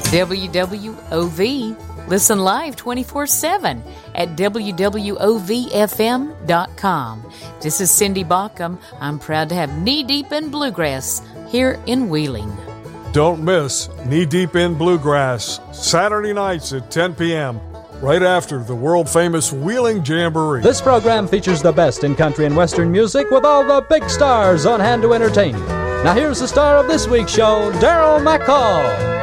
WWOV. Listen live 24/7 at WWOVFM.com. This is Cindy Baucom. I'm proud to have Knee Deep in Bluegrass here in Wheeling. Don't miss Knee Deep in Bluegrass, Saturday nights at 10 p.m., right after the world-famous Wheeling Jamboree. This program features the best in country and western music with all the big stars on hand to entertain you. Now here's the star of this week's show, Daryl McCall.